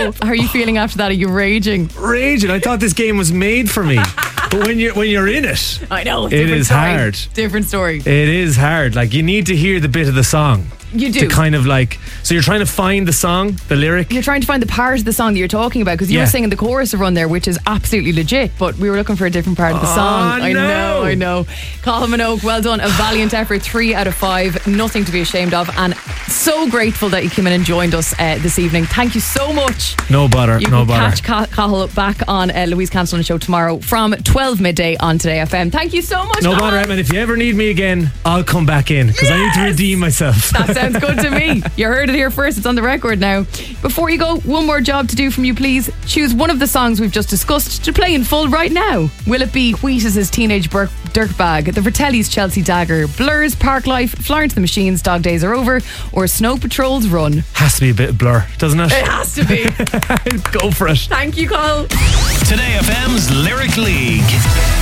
Oh, how are you feeling after that? Are you raging? Raging. I thought this game was made for me. But when you're in it, I know. it is hard. Different story. It is hard. Like, you need to hear the bit of the song. You do. To kind of like, so you're trying to find the song, the lyric. You're trying to find the part of the song that you're talking about, because you were singing the chorus of Run there, which is absolutely legit, but we were looking for a different part of the song. No. I know. Colin Minogue, well done. A valiant effort. 3 out of 5. Nothing to be ashamed of. And so grateful that you came in and joined us this evening. Thank you so much. No bother. You can catch Cathal back on Louise Cancel's show tomorrow from 12 midday on Today FM. Thank you so much. No bother, Edmund. If you ever need me again, I'll come back in, because I need to redeem myself. That sounds good to me. You heard it here first. It's on the record now. Before you go, one more job to do from you, please. Choose one of the songs we've just discussed to play in full right now. Will it be Wheatus' Teenage Dirtbag, the Vertelli's Chelsea Dagger, Blur's Park Life, Florence the Machine's Dog Days Are Over, or Snow Patrol's Run? Has to be a bit of Blur, doesn't it? It has to be. Go for it. Thank you, Carl. Today FM's Lyric League.